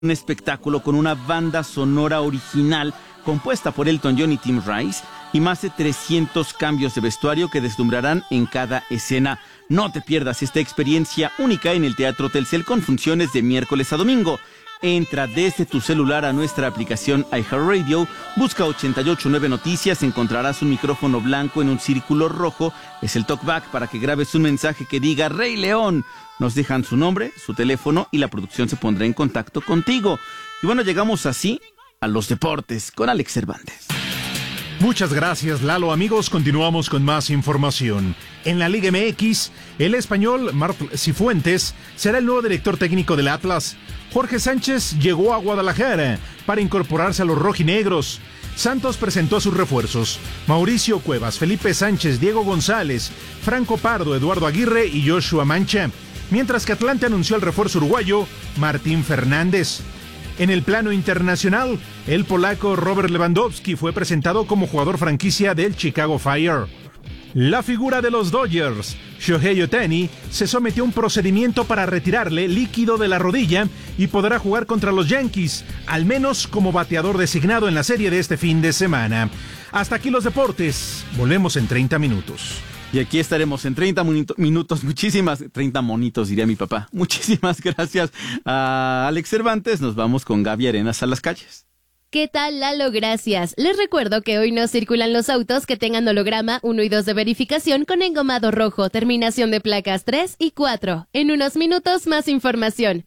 un espectáculo con una banda sonora original compuesta por Elton John y Tim Rice y más de 300 cambios de vestuario que deslumbrarán en cada escena. No te pierdas esta experiencia única en el Teatro Telcel con funciones de miércoles a domingo. Entra desde tu celular a nuestra aplicación iHeartRadio, busca 889 Noticias, encontrarás un micrófono blanco en un círculo rojo, es el talkback para que grabes un mensaje que diga Rey León. Nos dejan su nombre, su teléfono y la producción se pondrá en contacto contigo. Y bueno, llegamos así a los deportes con Alex Cervantes. Muchas gracias, Lalo. Amigos, continuamos con más información. En la Liga MX, el español Marc Cifuentes será el nuevo director técnico del Atlas. Jorge Sánchez llegó a Guadalajara para incorporarse a los rojinegros. Santos presentó a sus refuerzos: Mauricio Cuevas, Felipe Sánchez, Diego González, Franco Pardo, Eduardo Aguirre y Joshua Mancha. Mientras que Atlante anunció al refuerzo uruguayo Martín Fernández. En el plano internacional, el polaco Robert Lewandowski fue presentado como jugador franquicia del Chicago Fire. La figura de los Dodgers, Shohei Ohtani, se sometió a un procedimiento para retirarle líquido de la rodilla y podrá jugar contra los Yankees, al menos como bateador designado en la serie de este fin de semana. Hasta aquí los deportes. Volvemos en 30 minutos. Y aquí estaremos en 30 minutos, 30 monitos, diría mi papá. Muchísimas gracias a Alex Cervantes. Nos vamos con Gaby Arenas a las calles. ¿Qué tal, Lalo? Gracias. Les recuerdo que hoy no circulan los autos que tengan holograma 1 y 2 de verificación con engomado rojo, terminación de placas 3 y 4. En unos minutos, más información.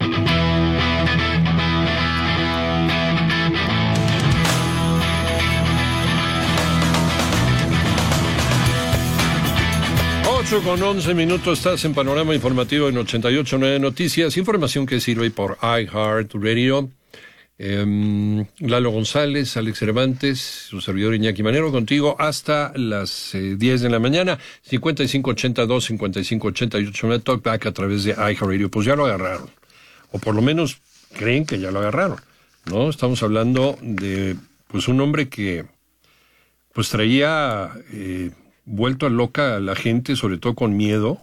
Con 11 minutos estás en Panorama Informativo en 88.9 Noticias, información que sirve por iHeartRadio. Lalo González, Alex Cervantes, su servidor Iñaki Manero, contigo hasta las 10 de la mañana, 5582-5588, talkback a través de iHeartRadio. Pues ya lo agarraron, o por lo menos creen que ya lo agarraron, ¿no? Estamos hablando de pues un hombre que pues traía vuelto a loca a la gente, sobre todo con miedo,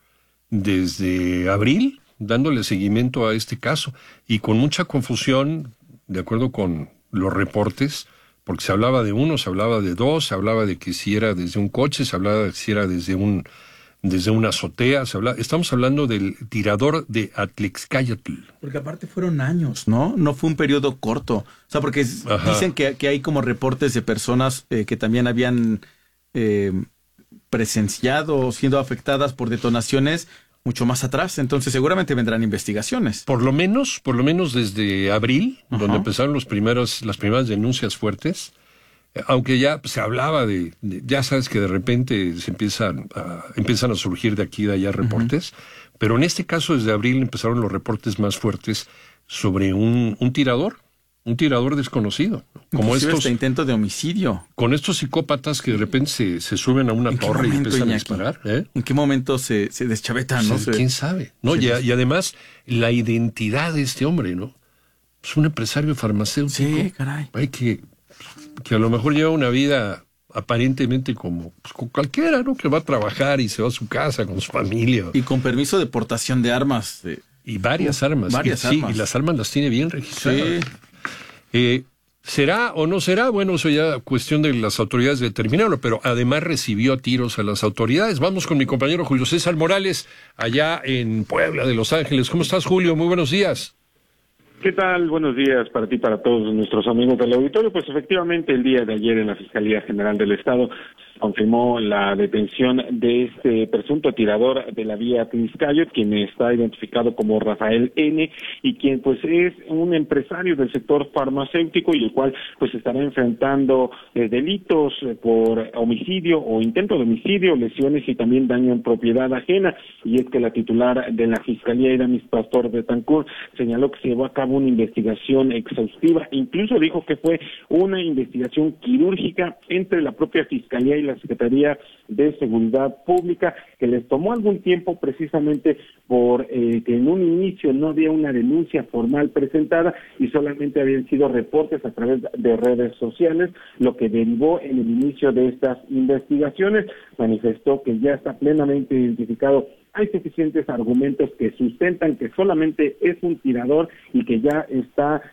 desde abril, dándole seguimiento a este caso, y con mucha confusión, de acuerdo con los reportes, porque se hablaba de uno, se hablaba de dos, se hablaba de que si era desde un coche, se hablaba de que si era desde una azotea, estamos hablando del tirador de Atlixcáyatl. Porque aparte fueron años, ¿no? No fue un periodo corto. O sea, porque dicen que hay como reportes de personas que también habían presenciado, siendo afectadas por detonaciones mucho más atrás, entonces seguramente vendrán investigaciones. Por lo menos desde abril, donde empezaron las primeras denuncias fuertes, aunque ya se hablaba ya sabes que de repente se empiezan a surgir de aquí y de allá reportes, pero en este caso desde abril empezaron los reportes más fuertes sobre un tirador desconocido, como este intento de homicidio. Con estos psicópatas que de repente se suben a una torre y empiezan a disparar. ¿En qué momento se deschavetan? ¿No? ¿Quién sabe? ¿No? Y además, la identidad de este hombre, ¿no? Es un empresario farmacéutico. Sí, caray. Que a lo mejor lleva una vida aparentemente como cualquiera, ¿no? Que va a trabajar y se va a su casa con su familia. Y con permiso de portación de armas. Y varias armas. Sí, y las armas las tiene bien registradas. Sí. ¿Será o no será? Bueno, eso ya cuestión de las autoridades determinarlo, pero además recibió a tiros a las autoridades. Vamos con mi compañero Julio César Morales, allá en Puebla de Los Ángeles. ¿Cómo estás, Julio? Muy buenos días. ¿Qué tal? Buenos días para ti, para todos nuestros amigos del auditorio. Pues efectivamente, el día de ayer en la Fiscalía General del Estado confirmó la detención de este presunto tirador de la vía Atlixcáyotl, quien está identificado como Rafael N., y quien pues es un empresario del sector farmacéutico y el cual pues estará enfrentando delitos por homicidio o intento de homicidio, lesiones y también daño en propiedad ajena. Y es que la titular de la Fiscalía, Iramis Pastor Betancourt, señaló que se llevó a cabo una investigación exhaustiva, incluso dijo que fue una investigación quirúrgica entre la propia Fiscalía y la Secretaría de Seguridad Pública, que les tomó algún tiempo precisamente por que en un inicio no había una denuncia formal presentada y solamente habían sido reportes a través de redes sociales, lo que derivó en el inicio de estas investigaciones. Manifestó que ya está plenamente identificado hay suficientes argumentos que sustentan que solamente es un tirador y que ya está